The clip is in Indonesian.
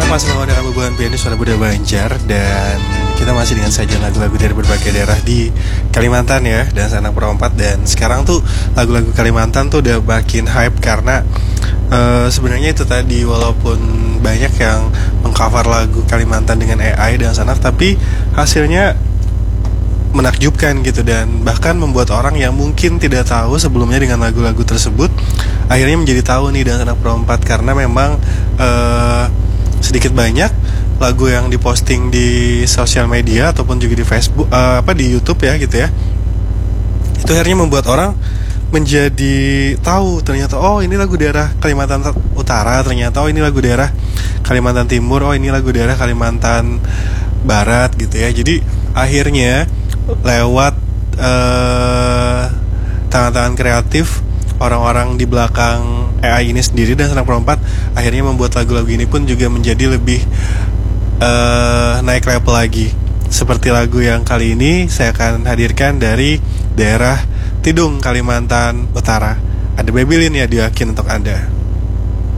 Masih mau dengan hubungan pianis suara Buddha Banjar. Dan kita masih dengan sajian lagu-lagu dari berbagai daerah di Kalimantan ya, dan Sanak Perompat. Dan sekarang tuh lagu-lagu Kalimantan tuh udah makin hype karena sebenarnya itu tadi, walaupun banyak yang mengcover lagu Kalimantan dengan AI dan Sanak, tapi hasilnya menakjubkan gitu, dan bahkan membuat orang yang mungkin tidak tahu sebelumnya dengan lagu-lagu tersebut akhirnya menjadi tahu nih dan Sanak Perompat, karena memang sedikit banyak lagu yang diposting di sosial media ataupun juga di Facebook, di YouTube ya gitu ya, itu akhirnya membuat orang menjadi tahu ternyata oh ini lagu daerah Kalimantan Utara, ternyata oh ini lagu daerah Kalimantan Timur, oh ini lagu daerah Kalimantan Barat gitu ya. Jadi akhirnya lewat tangan-tangan kreatif orang-orang di belakang AI ini sendiri dan Sanak Perompat akhirnya membuat lagu-lagu ini pun juga menjadi lebih naik level lagi. Seperti lagu yang kali ini saya akan hadirkan dari daerah Tidung, Kalimantan Utara. Ada Babylin ya, diakin untuk Anda.